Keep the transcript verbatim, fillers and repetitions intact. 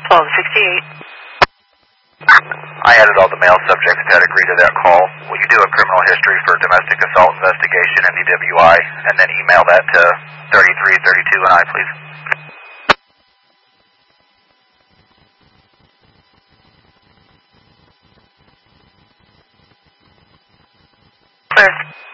twelve sixty-eight. I added all the male subjects that agreed to that call. Will you do a criminal history for domestic assault investigation and D W I, and then email that to thirty-three thirty-two and I, please? Clear.